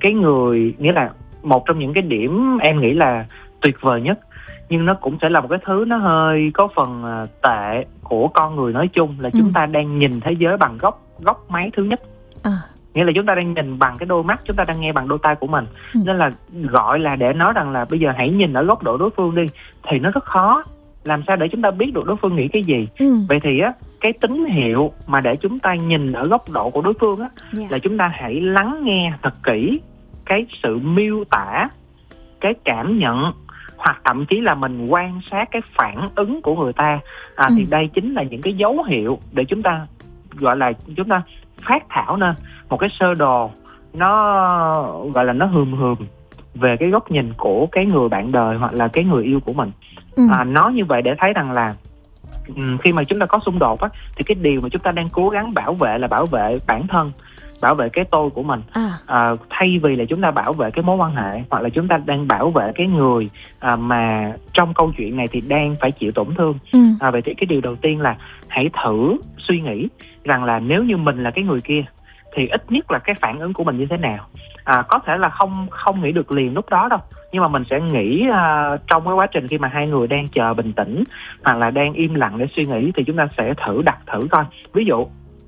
cái người, nghĩa là một trong những cái điểm em nghĩ là tuyệt vời nhất, nhưng nó cũng sẽ là một cái thứ nó hơi có phần tệ của con người nói chung, là chúng ta đang nhìn thế giới bằng góc máy thứ nhất. Nghĩa là chúng ta đang nhìn bằng cái đôi mắt, chúng ta đang nghe bằng đôi tai của mình. Nên là gọi là để nói rằng là bây giờ hãy nhìn ở góc độ đối phương đi, thì nó rất khó. Làm sao để chúng ta biết được đối phương nghĩ cái gì? Vậy thì á, cái tín hiệu mà để chúng ta nhìn ở góc độ của đối phương á, là chúng ta hãy lắng nghe thật kỹ cái sự miêu tả, cái cảm nhận, hoặc thậm chí là mình quan sát cái phản ứng của người ta. Thì đây chính là những cái dấu hiệu để chúng ta gọi là chúng ta phát thảo nên một cái sơ đồ, nó gọi là nó hườm về cái góc nhìn của cái người bạn đời hoặc là cái người yêu của mình. Nói như vậy để thấy rằng là khi mà chúng ta có xung đột á, thì cái điều mà chúng ta đang cố gắng bảo vệ là bảo vệ bản thân, bảo vệ cái tôi của mình, thay vì là chúng ta bảo vệ cái mối quan hệ, hoặc là chúng ta đang bảo vệ cái người mà trong câu chuyện này thì đang phải chịu tổn thương. Vậy thì cái điều đầu tiên là hãy thử suy nghĩ rằng là nếu như mình là cái người kia thì ít nhất là cái phản ứng của mình như thế nào. Có thể là không nghĩ được liền lúc đó đâu, nhưng mà mình sẽ nghĩ trong cái quá trình khi mà hai người đang chờ bình tĩnh hoặc là đang im lặng để suy nghĩ, thì chúng ta sẽ đặt thử coi. Ví dụ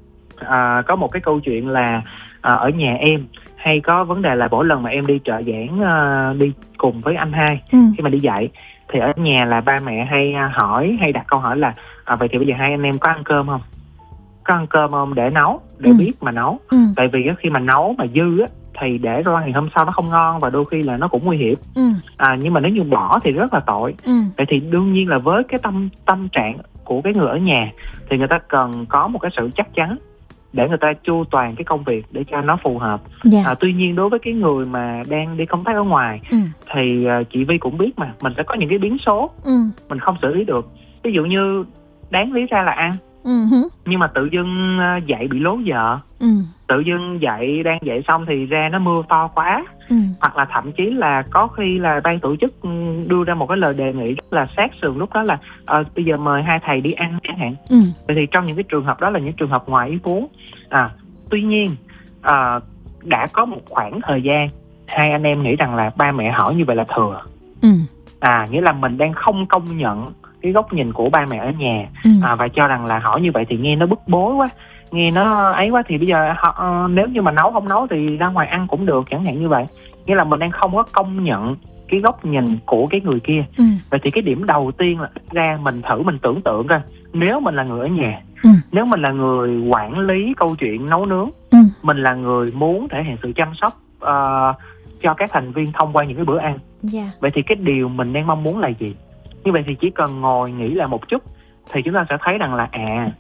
có một cái câu chuyện là ở nhà em hay có vấn đề là mỗi lần mà em đi trợ giảng đi cùng với anh hai, khi mà đi dạy, thì ở nhà là ba mẹ hay đặt câu hỏi là vậy thì bây giờ hai anh em có ăn cơm không? Có ăn cơm không để nấu, để biết mà nấu. Tại vì khi mà nấu mà dư á, thì để ra ngày hôm sau nó không ngon và đôi khi là nó cũng nguy hiểm. Nhưng mà nếu như bỏ thì rất là tội. Vậy thì đương nhiên là với cái tâm trạng của cái người ở nhà thì người ta cần có một cái sự chắc chắn để người ta chu toàn cái công việc để cho nó phù hợp. Tuy nhiên đối với cái người mà đang đi công tác ở ngoài thì chị Vi cũng biết mà, mình sẽ có những cái biến số mình không xử lý được. Ví dụ như đáng lý ra là ăn, nhưng mà tự dưng dậy bị lố giờ, tự dưng đang dậy xong thì ra nó mưa to quá, hoặc là thậm chí là có khi là ban tổ chức đưa ra một cái lời đề nghị rất là sát sườn lúc đó là bây giờ mời hai thầy đi ăn chẳng hạn. Vậy thì trong những cái trường hợp đó là những trường hợp ngoài ý muốn. Tuy nhiên đã có một khoảng thời gian hai anh em nghĩ rằng là ba mẹ hỏi như vậy là thừa. Nghĩa là mình đang không công nhận cái góc nhìn của ba mẹ ở nhà, và cho rằng là hỏi như vậy thì nghe nó bức bối quá, nghe nó ấy quá, thì bây giờ nếu như mà nấu không nấu thì ra ngoài ăn cũng được, chẳng hạn như vậy. Nghĩa là mình đang không có công nhận cái góc nhìn của cái người kia. Vậy thì cái điểm đầu tiên là ra mình tưởng tượng coi, nếu mình là người ở nhà, nếu mình là người quản lý câu chuyện nấu nướng, mình là người muốn thể hiện sự chăm sóc cho các thành viên thông qua những cái bữa ăn, vậy thì cái điều mình đang mong muốn là gì? Như vậy thì chỉ cần ngồi nghĩ lại một chút thì chúng ta sẽ thấy rằng là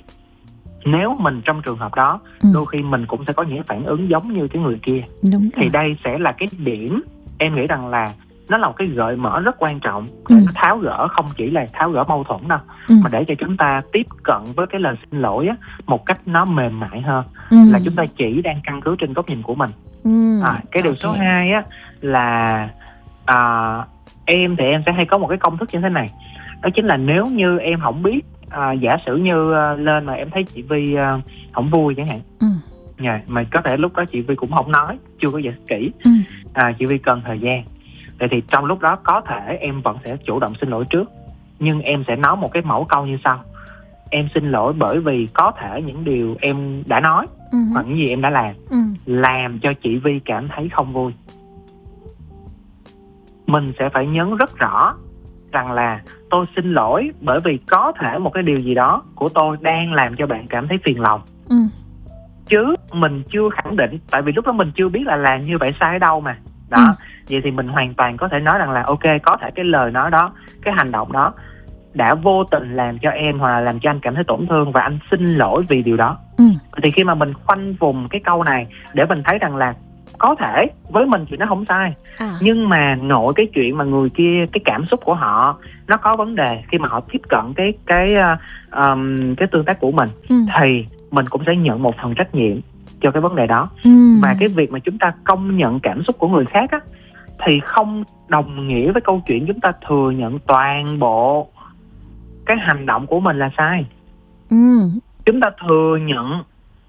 nếu mình trong trường hợp đó, đôi khi mình cũng sẽ có những phản ứng giống như cái người kia. Thì đây sẽ là cái điểm em nghĩ rằng là nó là một cái gợi mở rất quan trọng để nó tháo gỡ, không chỉ là tháo gỡ mâu thuẫn đâu, mà để cho chúng ta tiếp cận với cái lời xin lỗi á, một cách nó mềm mại hơn, là chúng ta chỉ đang căn cứ trên góc nhìn của mình. Cái điều số 2 á là em thì em sẽ hay có một cái công thức như thế này, đó chính là nếu như em không biết, giả sử như lên mà em thấy chị Vi không vui chẳng hạn, mà có thể lúc đó chị Vi cũng không nói, chưa có giải thích kỹ, chị Vi cần thời gian, vậy thì trong lúc đó có thể em vẫn sẽ chủ động xin lỗi trước, nhưng em sẽ nói một cái mẫu câu như sau: em xin lỗi bởi vì có thể những điều em đã nói hoặc những gì em đã làm cho chị Vi cảm thấy không vui. Mình sẽ phải nhấn rất rõ rằng là tôi xin lỗi bởi vì có thể một cái điều gì đó của tôi đang làm cho bạn cảm thấy phiền lòng. Chứ mình chưa khẳng định, tại vì lúc đó mình chưa biết là làm như vậy sai ở đâu mà. Vậy thì mình hoàn toàn có thể nói rằng là ok, có thể cái lời nói đó, cái hành động đó đã vô tình làm cho em hoặc là làm cho anh cảm thấy tổn thương, và anh xin lỗi vì điều đó. Thì khi mà mình khoanh vùng cái câu này để mình thấy rằng là có thể với mình thì nó không sai, nhưng mà nội cái chuyện mà người kia, cái cảm xúc của họ nó có vấn đề khi mà họ tiếp cận cái tương tác của mình, thì mình cũng sẽ nhận một phần trách nhiệm cho cái vấn đề đó. Và cái việc mà chúng ta công nhận cảm xúc của người khác á, thì không đồng nghĩa với câu chuyện chúng ta thừa nhận toàn bộ cái hành động của mình là sai. Chúng ta thừa nhận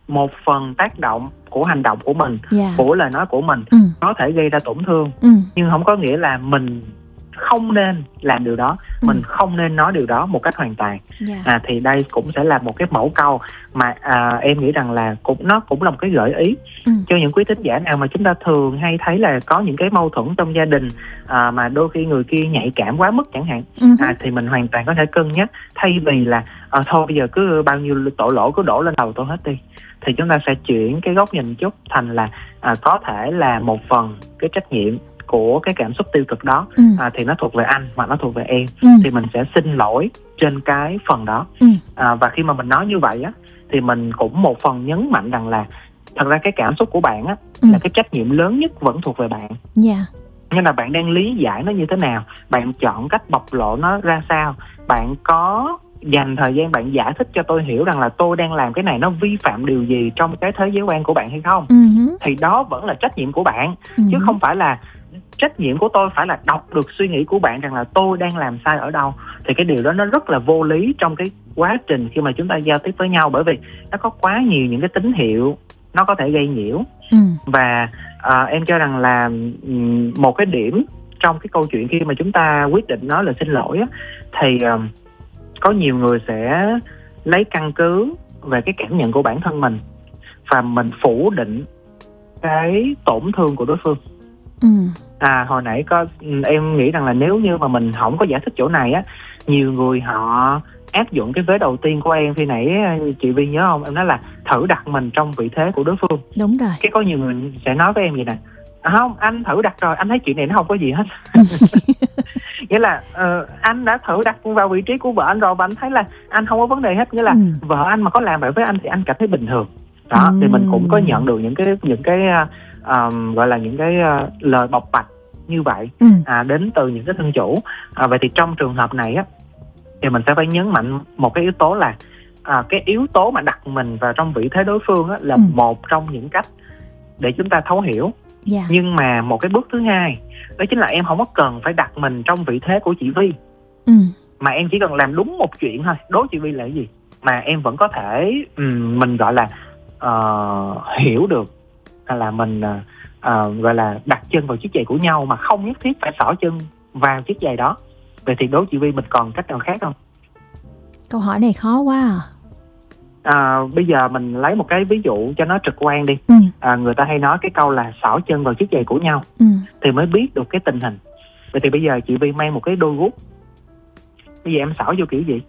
một phần tác động của hành động của mình, của lời nói của mình có thể gây ra tổn thương, nhưng không có nghĩa là mình không nên làm điều đó, mình không nên nói điều đó một cách hoàn toàn. Thì đây cũng sẽ là một cái mẫu câu mà em nghĩ rằng là nó cũng là một cái gợi ý cho những quý thính giả nào mà chúng ta thường hay thấy là có những cái mâu thuẫn trong gia đình, mà đôi khi người kia nhạy cảm quá mức chẳng hạn, thì mình hoàn toàn có thể cân nhắc, thay vì là thôi bây giờ cứ bao nhiêu tội lỗi cứ đổ lên đầu tôi hết đi, thì chúng ta sẽ chuyển cái góc nhìn chút thành là có thể là một phần cái trách nhiệm của cái cảm xúc tiêu cực đó thì nó thuộc về anh hoặc nó thuộc về em, thì mình sẽ xin lỗi trên cái phần đó. Và khi mà mình nói như vậy á, thì mình cũng một phần nhấn mạnh rằng là thật ra cái cảm xúc của bạn á là cái trách nhiệm lớn nhất vẫn thuộc về bạn. Nhưng là bạn đang lý giải nó như thế nào, bạn chọn cách bộc lộ nó ra sao, bạn có dành thời gian bạn giải thích cho tôi hiểu rằng là tôi đang làm cái này nó vi phạm điều gì trong cái thế giới quan của bạn hay không, thì đó vẫn là trách nhiệm của bạn, chứ không phải là trách nhiệm của tôi phải là đọc được suy nghĩ của bạn rằng là tôi đang làm sai ở đâu. Thì cái điều đó nó rất là vô lý trong cái quá trình khi mà chúng ta giao tiếp với nhau, bởi vì nó có quá nhiều những cái tín hiệu nó có thể gây nhiễu. Và em cho rằng là một cái điểm trong cái câu chuyện khi mà chúng ta quyết định nói là xin lỗi á, thì có nhiều người sẽ lấy căn cứ về cái cảm nhận của bản thân mình và mình phủ định cái tổn thương của đối phương. Hồi nãy em nghĩ rằng là nếu như mà mình không có giải thích chỗ này á, nhiều người họ áp dụng cái vế đầu tiên của em khi nãy chị Vi nhớ không, em nói là thử đặt mình trong vị thế của đối phương. Đúng rồi. Cái có nhiều người sẽ nói với em vậy nè, không, anh thử đặt rồi, anh thấy chuyện này nó không có gì hết. Nghĩa là anh đã thử đặt vào vị trí của vợ anh rồi và anh thấy là anh không có vấn đề hết. Nghĩa là vợ anh mà có làm vậy với anh thì anh cảm thấy bình thường. Đó, thì mình cũng có nhận được những cái gọi là những cái lời bộc bạch như vậy đến từ những cái thân chủ. Vậy thì trong trường hợp này á, thì mình sẽ phải nhấn mạnh một cái yếu tố là cái yếu tố mà đặt mình vào trong vị thế đối phương á, là một trong những cách để chúng ta thấu hiểu. Nhưng mà một cái bước thứ hai đó chính là em không có cần phải đặt mình trong vị thế của chị Vi, mà em chỉ cần làm đúng một chuyện thôi. Đố chị Vi là cái gì mà em vẫn có thể mình gọi là hiểu được, hay là mình gọi là đặt chân vào chiếc giày của nhau mà không nhất thiết phải xỏ chân vào chiếc giày đó. Vậy thì đố chị Vi mình còn cách nào khác không? Câu hỏi này khó quá Bây giờ mình lấy một cái ví dụ cho nó trực quan đi. Người ta hay nói cái câu là xỏ chân vào chiếc giày của nhau thì mới biết được cái tình hình. Vậy thì bây giờ chị Vi mang một cái đôi guốc, bây giờ em xỏ vô kiểu gì?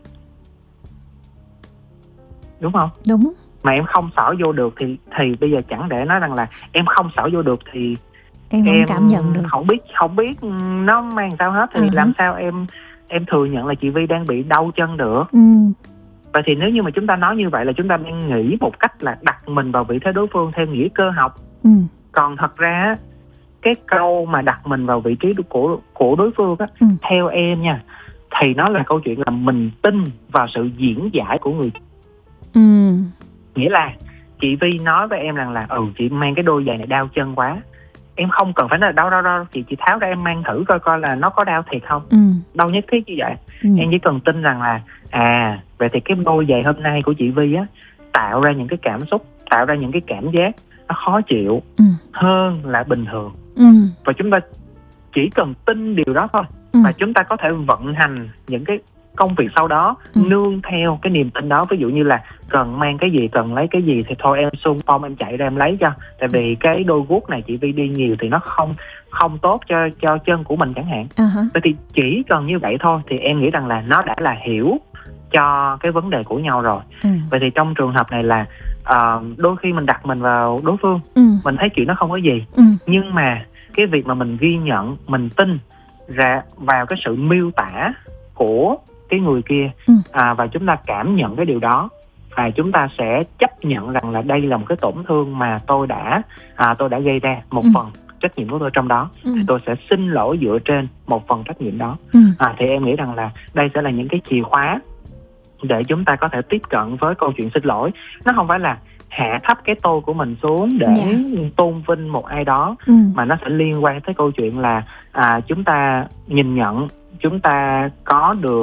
Đúng không? Đúng. Mà em không xỏ vô được thì bây giờ chẳng để nói rằng là em không xỏ vô được thì em không cảm nhận được, không biết nó mang sao hết, thì làm sao em thừa nhận là chị Vi đang bị đau chân được. Vậy thì nếu như mà chúng ta nói như vậy là chúng ta đang nghĩ một cách là đặt mình vào vị thế đối phương theo nghĩa cơ học. Còn thật ra cái câu mà đặt mình vào vị trí của đối phương á, theo em nha, thì nó là câu chuyện là mình tin vào sự diễn giải của người. Nghĩa là chị Vi nói với em rằng là chị mang cái đôi giày này đau chân quá, em không cần phải nói là đau, chị tháo ra em mang thử coi là nó có đau thiệt không. Đâu nhất thiết như vậy. Em chỉ cần tin rằng là vậy thì cái đôi giày hôm nay của chị Vi á tạo ra những cái cảm xúc, tạo ra những cái cảm giác nó khó chịu hơn là bình thường. Và chúng ta chỉ cần tin điều đó thôi, và chúng ta có thể vận hành những cái công việc sau đó nương theo cái niềm tin đó. Ví dụ như là cần mang cái gì, cần lấy cái gì thì thôi em xung phong em chạy ra em lấy cho, tại vì cái đôi guốc này chị Vi đi nhiều thì nó không tốt cho chân của mình chẳng hạn. Vậy thì chỉ cần như vậy thôi thì em nghĩ rằng là nó đã là hiểu cho cái vấn đề của nhau rồi. Vậy thì trong trường hợp này là đôi khi mình đặt mình vào đối phương, mình thấy chuyện nó không có gì, nhưng mà cái việc mà mình ghi nhận, mình tin ra vào cái sự miêu tả của cái người kia, và chúng ta cảm nhận cái điều đó, và chúng ta sẽ chấp nhận rằng là đây là một cái tổn thương mà tôi đã gây ra, một phần trách nhiệm của tôi trong đó, thì tôi sẽ xin lỗi dựa trên một phần trách nhiệm đó. Thì em nghĩ rằng là đây sẽ là những cái chìa khóa để chúng ta có thể tiếp cận với câu chuyện xin lỗi. Nó không phải là hạ thấp cái tôi của mình xuống để tôn vinh một ai đó, mà nó sẽ liên quan tới câu chuyện là chúng ta nhìn nhận, chúng ta có được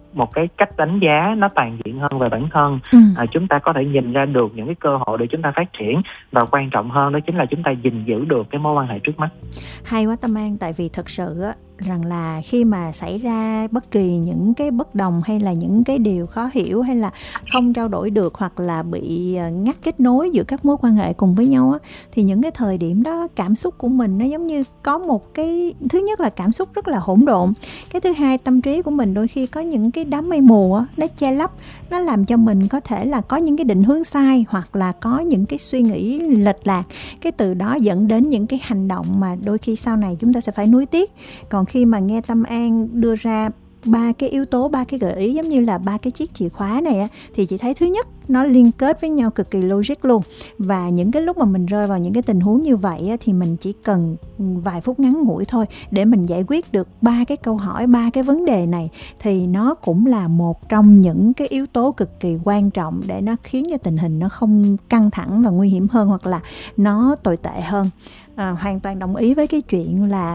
một cái cách đánh giá nó toàn diện hơn về bản thân. Chúng ta có thể nhìn ra được những cái cơ hội để chúng ta phát triển, và quan trọng hơn đó chính là chúng ta gìn giữ được cái mối quan hệ trước mắt. Hay quá Tâm An, tại vì thật sự á, rằng là khi mà xảy ra bất kỳ những cái bất đồng hay là những cái điều khó hiểu hay là không trao đổi được hoặc là bị ngắt kết nối giữa các mối quan hệ cùng với nhau á, thì những cái thời điểm đó cảm xúc của mình nó giống như có một cái, thứ nhất là cảm xúc rất là hỗn độn, cái thứ hai tâm trí của mình đôi khi có những cái đám mây mù á, nó che lấp, nó làm cho mình có thể là có những cái định hướng sai hoặc là có những cái suy nghĩ lệch lạc, cái từ đó dẫn đến những cái hành động mà đôi khi sau này chúng ta sẽ phải nuối tiếc. Còn khi mà nghe Tâm An đưa ra 3 cái yếu tố, 3 cái gợi ý giống như là 3 cái chiếc chìa khóa này á, thì chị thấy thứ nhất nó liên kết với nhau cực kỳ logic luôn. Và những cái lúc mà mình rơi vào những cái tình huống như vậy á, thì mình chỉ cần vài phút ngắn ngủi thôi để mình giải quyết được 3 cái câu hỏi, 3 cái vấn đề này, thì nó cũng là một trong những cái yếu tố cực kỳ quan trọng để nó khiến cho tình hình nó không căng thẳng và nguy hiểm hơn hoặc là nó tồi tệ hơn. Hoàn toàn đồng ý với cái chuyện là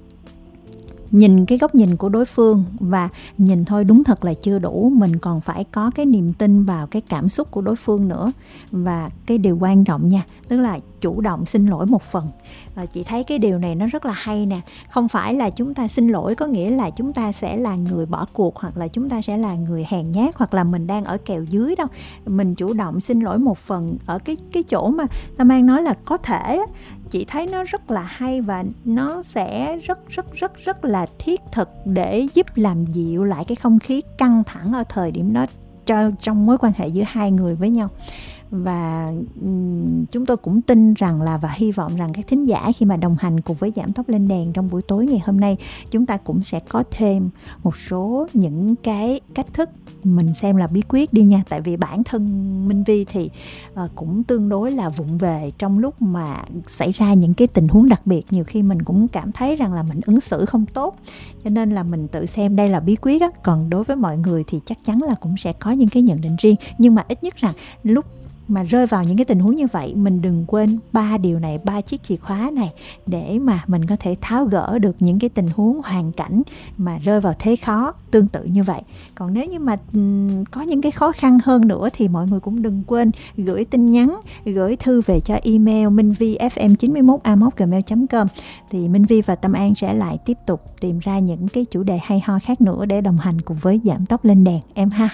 nhìn cái góc nhìn của đối phương, và nhìn thôi đúng thật là chưa đủ, mình còn phải có cái niềm tin vào cái cảm xúc của đối phương nữa. Và cái điều quan trọng nha, tức là chủ động xin lỗi một phần. Chị thấy cái điều này nó rất là hay nè. Không phải là chúng ta xin lỗi có nghĩa là chúng ta sẽ là người bỏ cuộc, hoặc là chúng ta sẽ là người hèn nhát, hoặc là mình đang ở kèo dưới đâu. Mình chủ động xin lỗi một phần ở cái chỗ mà Tâm An nói là có thể, chị thấy nó rất là hay và nó sẽ rất là thiết thực để giúp làm dịu lại cái không khí căng thẳng ở thời điểm đó trong mối quan hệ giữa hai người với nhau. Và chúng tôi cũng tin rằng là, và hy vọng rằng các thính giả khi mà đồng hành cùng với Giảm Tốc Lên Đèn trong buổi tối ngày hôm nay, chúng ta cũng sẽ có thêm một số những cái cách thức, mình xem là bí quyết đi nha. Tại vì bản thân Minh Vi thì cũng tương đối là vụng về trong lúc mà xảy ra những cái tình huống đặc biệt. Nhiều khi mình cũng cảm thấy rằng là mình ứng xử không tốt, cho nên là mình tự xem đây là bí quyết á. Còn đối với mọi người thì chắc chắn là cũng sẽ có những cái nhận định riêng. Nhưng mà ít nhất rằng lúc mà rơi vào những cái tình huống như vậy, mình đừng quên 3 điều này, 3 chiếc chìa khóa này, để mà mình có thể tháo gỡ được những cái tình huống, hoàn cảnh mà rơi vào thế khó tương tự như vậy. Còn nếu như mà có những cái khó khăn hơn nữa thì mọi người cũng đừng quên gửi tin nhắn, gửi thư về cho email minhvifm91a@gmail.com. Thì Minh Vi và Tâm An sẽ lại tiếp tục tìm ra những cái chủ đề hay ho khác nữa để đồng hành cùng với Giảm Tốc Lên Đèn em ha.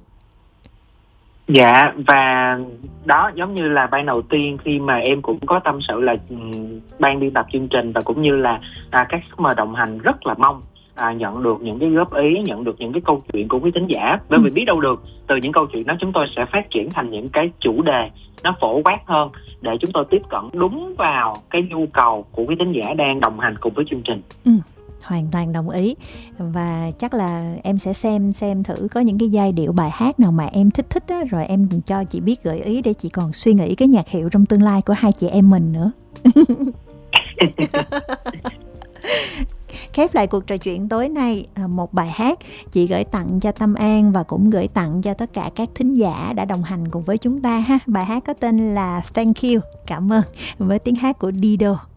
Dạ, và đó giống như là ban đầu tiên khi mà em cũng có tâm sự là ban biên tập chương trình và cũng như là các khách mời đồng hành rất là mong nhận được những cái góp ý, nhận được những cái câu chuyện của quý thính giả. Bởi vì biết đâu được từ những câu chuyện đó chúng tôi sẽ phát triển thành những cái chủ đề nó phổ quát hơn, để chúng tôi tiếp cận đúng vào cái nhu cầu của quý thính giả đang đồng hành cùng với chương trình. Hoàn toàn đồng ý. Và chắc là em sẽ xem thử có những cái giai điệu bài hát nào mà em thích á, rồi em cho chị biết gợi ý để chị còn suy nghĩ cái nhạc hiệu trong tương lai của hai chị em mình nữa. Khép lại cuộc trò chuyện tối nay, một bài hát chị gửi tặng cho Tâm An và cũng gửi tặng cho tất cả các thính giả đã đồng hành cùng với chúng ta ha. Bài hát có tên là Thank You, cảm ơn, với tiếng hát của Dido.